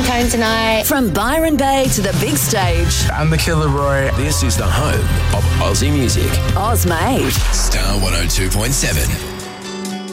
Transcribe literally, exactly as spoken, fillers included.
Cone tonight. From Byron Bay to the big stage. I'm the Killer Roy. This is the home of Aussie music. Oz Made. Star one oh two point seven.